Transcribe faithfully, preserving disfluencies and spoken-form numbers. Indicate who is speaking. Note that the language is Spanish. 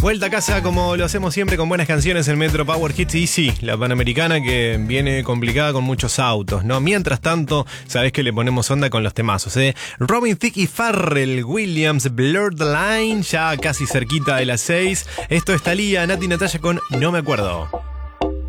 Speaker 1: Vuelta a casa como lo hacemos siempre con buenas canciones en Metro Power Hits. Y sí, la Panamericana que viene complicada con muchos autos, ¿no? Mientras tanto, sabés que le ponemos onda con los temazos, ¿eh? Robin Thicke y Pharrell Williams, Blur the Line, ya casi cerquita de las seis. Esto es Thalía, Nati Natalia con No Me Acuerdo.